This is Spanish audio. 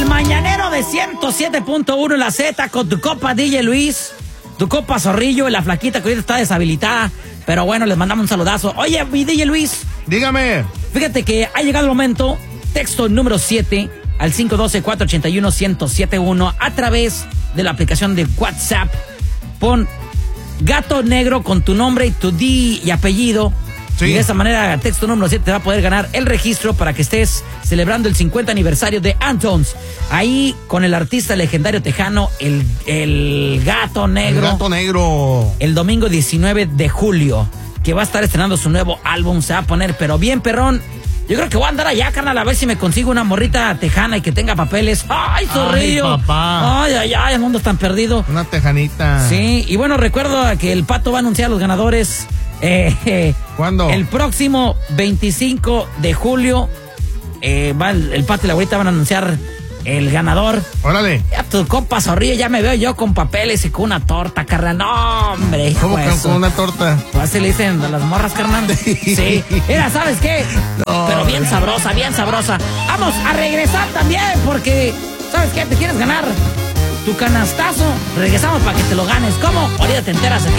mañanero de 107.1 en la Z con tu copa DJ Luis, tu copa Zorrillo y la flaquita que ahorita está deshabilitada. Pero bueno, les mandamos un saludazo. Oye, mi DJ Luis. Dígame. Fíjate que ha llegado el momento. Texto número 7 al 512-481-1071 a través de la aplicación de WhatsApp. Pon Gato Negro con tu nombre y tu D y apellido. Sí. Y de esa manera, texto número 7 te va a poder ganar el registro para que estés celebrando el 50 aniversario de Antons. Ahí con el artista legendario tejano, el Gato Negro. El Gato Negro. El domingo 19 de julio, que va a estar estrenando su nuevo álbum. Se va a poner, pero bien perrón. Yo creo que voy a andar allá, carnal, a ver si me consigo una morrita tejana y que tenga papeles. ¡Ay, Zorrillo! ¡Ay, papá! ¡Ay, el mundo está tan perdido! Una tejanita. Sí, y bueno, recuerdo que el Pato va a anunciar a los ganadores. ¿Cuándo? El próximo 25 de julio, el Pato y la abuelita van a anunciar el ganador. Órale. Ya tu compa Zorrillo, ya me veo yo con papeles y con una torta, carnal. No, hombre. ¿Cómo que con una torta? Pues así le dicen a las morras, carnal. Sí. Mira, ¿sabes qué? No, pero bien sabrosa, bien sabrosa. Vamos a regresar también porque, ¿sabes qué? ¿Te quieres ganar tu canastazo? Regresamos para que te lo ganes. ¿Cómo? Ahorita te enteras aquí.